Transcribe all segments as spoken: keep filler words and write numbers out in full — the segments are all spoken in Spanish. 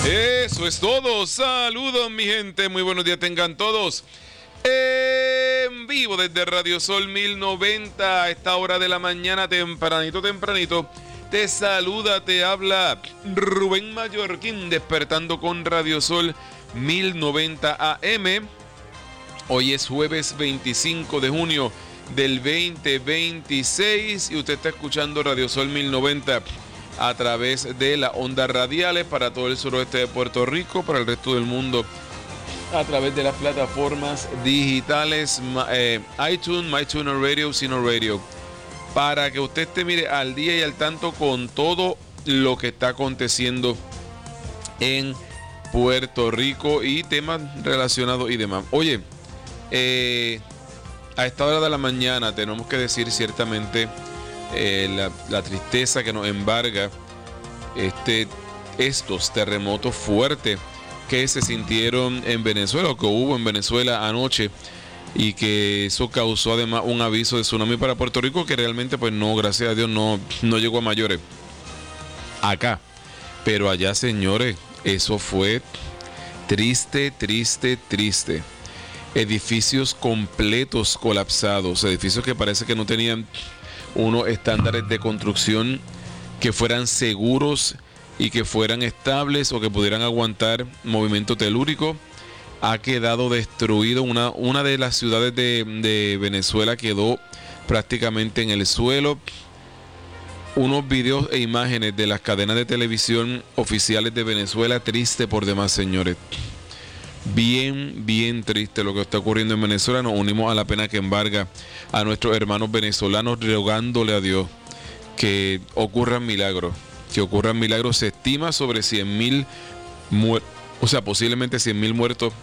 Eso es todo. Saludos, mi gente. Muy buenos días tengan todos. En vivo desde Radio Sol mil noventa a esta hora de la mañana, tempranito, tempranito. Te saluda, te habla Rubén Mallorquín, despertando con Radio Sol mil noventa A M. Hoy es jueves veinticinco de junio del veinte veintiséis y usted está escuchando Radio Sol mil noventa a través de las ondas radiales para todo el suroeste de Puerto Rico, para el resto del mundo a través de las plataformas digitales eh, iTunes, MyTuner Radio, Sino Radio, para que usted esté mire al día y al tanto con todo lo que está aconteciendo en Puerto Rico y temas relacionados y demás. Oye, eh, a esta hora de la mañana tenemos que decir ciertamente eh, la, la tristeza que nos embarga este, estos terremotos fuertes que se sintieron en Venezuela, o que hubo en Venezuela anoche, y que eso causó además un aviso de tsunami para Puerto Rico, que realmente pues no, gracias a Dios no, no llegó a mayores acá, pero allá, señores, eso fue triste, triste, triste. Edificios completos colapsados, edificios que parece que no tenían unos estándares de construcción que fueran seguros y que fueran estables o que pudieran aguantar movimiento telúrico. Ha quedado destruido una, una de las ciudades de, de Venezuela, quedó prácticamente en el suelo. Unos videos e imágenes de las cadenas de televisión oficiales de Venezuela, triste por demás, señores. Bien, bien triste lo que está ocurriendo en Venezuela. Nos unimos a la pena que embarga a nuestros hermanos venezolanos, rogándole a Dios que ocurran milagros. Que ocurran milagros. Se estima sobre cien mil muertos, o sea, posiblemente cien mil muertos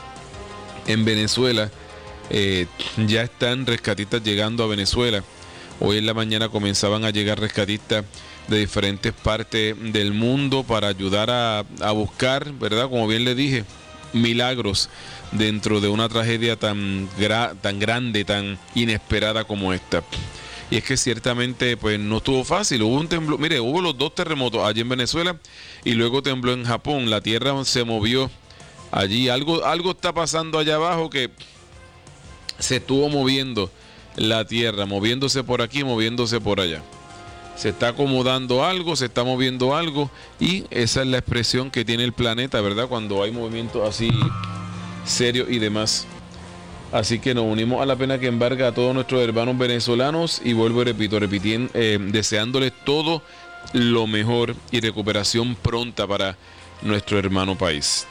en Venezuela. Eh, ya están rescatistas llegando a Venezuela. Hoy en la mañana comenzaban a llegar rescatistas de diferentes partes del mundo para ayudar a, a buscar, ¿verdad? Como bien le dije, milagros dentro de una tragedia tan, gra- tan grande, tan inesperada como esta. Y es que ciertamente pues no estuvo fácil. Hubo un temblor, mire, hubo los dos terremotos allí en Venezuela y luego tembló en Japón. La tierra se movió allí. Algo, algo está pasando allá abajo, que se estuvo moviendo la tierra, moviéndose por aquí, moviéndose por allá. Se está acomodando algo, se está moviendo algo, y esa es la expresión que tiene el planeta, ¿verdad? Cuando hay movimientos así serios y demás. Así que nos unimos a la pena que embarga a todos nuestros hermanos venezolanos, y vuelvo y repito, repitiendo, eh, deseándoles todo lo mejor y recuperación pronta para nuestro hermano país.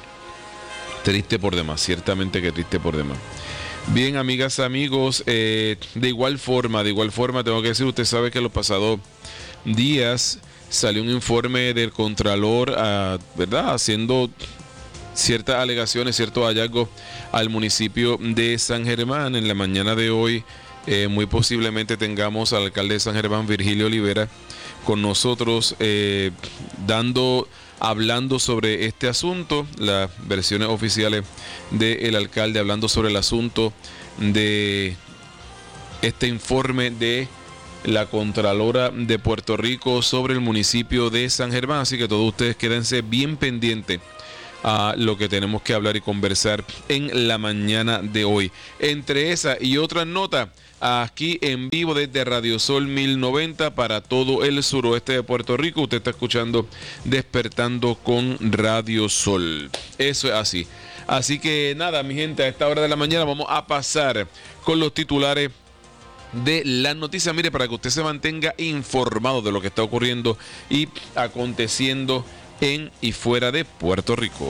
Triste por demás, ciertamente que triste por demás. Bien, amigas, amigos, eh, de igual forma, de igual forma tengo que decir, usted sabe que los pasados días salió un informe del Contralor, uh, ¿verdad?, haciendo ciertas alegaciones, ciertos hallazgos al municipio de San Germán. En la mañana de hoy, eh, muy posiblemente tengamos al alcalde de San Germán, Virgilio Olivera, con nosotros, eh, dando... hablando sobre este asunto, las versiones oficiales del alcalde hablando sobre el asunto de este informe de la Contralora de Puerto Rico sobre el municipio de San Germán. Así que todos ustedes quédense bien pendientes a lo que tenemos que hablar y conversar en la mañana de hoy. Entre esa y otras notas, aquí en vivo desde Radio Sol mil noventa para todo el suroeste de Puerto Rico, usted está escuchando Despertando con Radio Sol. Eso es así. Así que nada, mi gente, a esta hora de la mañana vamos a pasar con los titulares de las noticias. Mire, para que usted se mantenga informado de lo que está ocurriendo y aconteciendo en y fuera de Puerto Rico.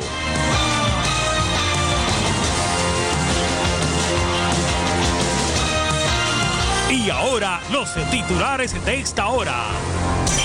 Y ahora los titulares de esta hora.